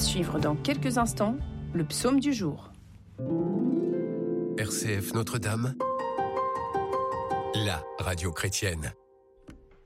suivre dans quelques instants, le psaume du jour. RCF Notre-Dame, la radio chrétienne.